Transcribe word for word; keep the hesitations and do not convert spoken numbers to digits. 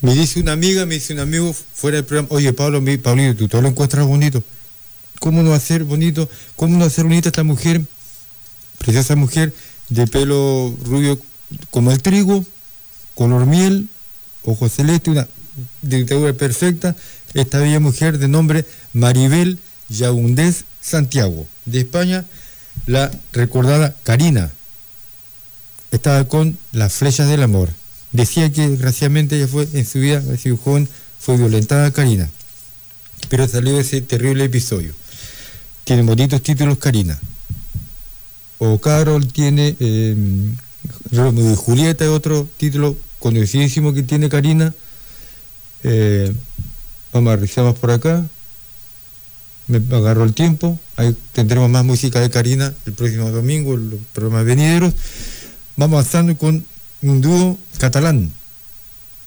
Me dice una amiga, me dice un amigo fuera del programa, oye Pablo, mi, Pablito, tú todo lo encuentras bonito. ¿Cómo no va a ser bonito? ¿Cómo no va a ser bonita esta mujer? Preciosa mujer, de pelo rubio como el trigo, color miel, ojos celeste, una dictadura perfecta. Esta bella mujer de nombre Maribel Yaundés Santiago, de España, la recordada Karina. Estaba con las flechas del amor. Decía que desgraciadamente ella fue en su vida, ha sido joven, fue violentada Karina. Pero salió ese terrible episodio. Tiene bonitos títulos Karina. O Carol tiene, eh, Romeo y Julieta, otro título conocidísimo que tiene Karina. Eh, vamos a revisar más por acá. Me agarró el tiempo. Ahí tendremos más música de Karina el próximo domingo, los programas venideros. Vamos avanzando con un dúo catalán.